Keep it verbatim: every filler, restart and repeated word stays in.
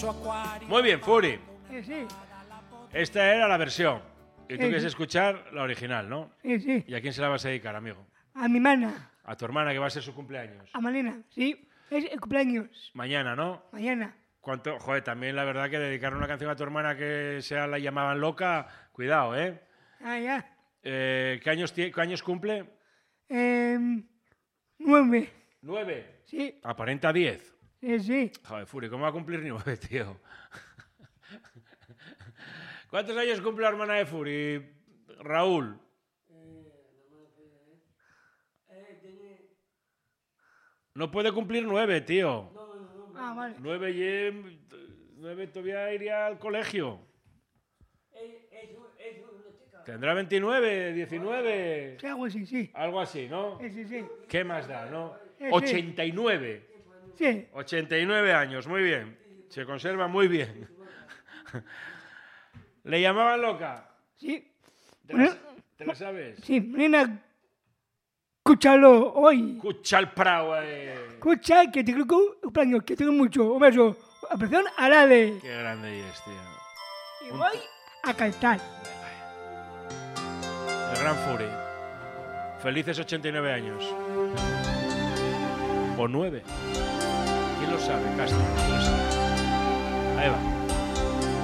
Muy bien, Furi. Sí, sí. Esta era la versión. Y tú Sí, quieres sí. escuchar la original, ¿no? Sí, sí. ¿Y a quién se la vas a dedicar, amigo? A mi mana, A tu hermana, que va a ser su cumpleaños. a Malena, sí. Es el cumpleaños. Mañana, ¿no? Mañana. ¿Cuánto? Joder, también la verdad que dedicar una canción a tu hermana que sea la llamaban loca, cuidado, ¿eh? Ah, ya. Eh, ¿qué, años tie- ¿Qué años cumple? Eh, nueve. Nueve. Sí, Aparenta diez. sí, sí. Joder, Furi, ¿cómo va a cumplir nueve, tío? ¿Cuántos años cumple la hermana de Furi, Raúl? No puede cumplir nueve, tío. Ah, vale. Nueve, y, nueve todavía iría al colegio. Tendrá veintinueve, diecinueve. Sí, algo así, sí. Algo así, ¿no? Sí, sí, sí. ¿Qué más da, no? Sí, sí. ochenta y nueve. Sí. ochenta y nueve años, muy bien. Se conserva muy bien. ¿Le llamaban loca? Sí. ¿Te la, te la sabes? Sí, Malena, escúchalo hoy. Escucha el prau, eh. Escucha que te creo que cumpleaños, que tengo mucho. Un beso. Apreción a la de. Qué grande es, tío. Y voy a cantar. El gran Furi. Felices ochenta y nueve años. O nueve. ¿Quién lo sabe, Castro? ¿Quién lo sabe? Ahí va.